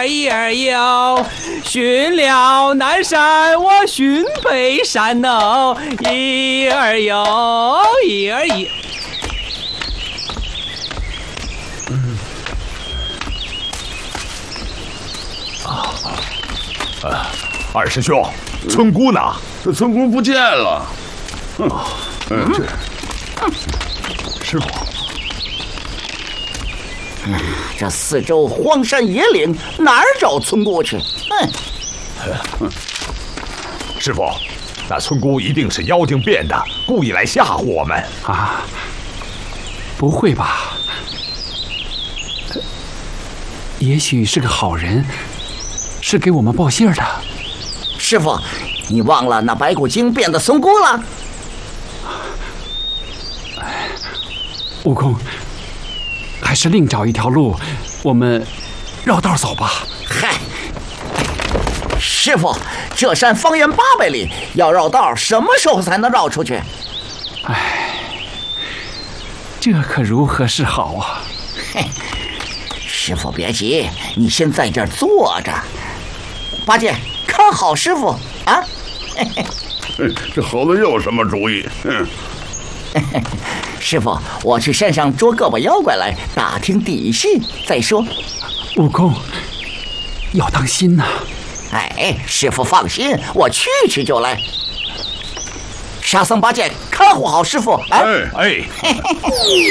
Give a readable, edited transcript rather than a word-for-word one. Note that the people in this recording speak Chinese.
儿哟，寻了南山我寻北山哦，一儿哟，一儿一。 二师兄，村姑呢？ 这村姑不见了。 师傅， 这四周荒山野岭，哪儿找村姑去？ 师傅，那村姑一定是妖精变的，故意来吓唬我们啊！不会吧？也许是个好人，是给我们报信的。 师傅，你忘了那白骨精变的村姑了？ 悟空，还是另找一条路，我们绕道走吧。 嗨，师傅，这山方圆800里，要绕道，什么时候才能绕出去？ 哎，这可如何是好啊？ 嘿，师傅别急，你先在这儿坐着。八戒，看好师傅啊！ 这猴子又有什么主意？ 师傅，我去山上捉个把妖怪来，打听底细再说。 悟空，要当心呐！ 哎，师傅放心，我去就来。沙僧、八戒，看护好师傅。哎。